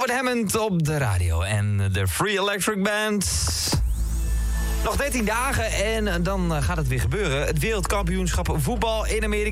Albert Hammond op de radio en de Free Electric Band. Nog 13 dagen en dan gaat het weer gebeuren. Het wereldkampioenschap voetbal in Amerika.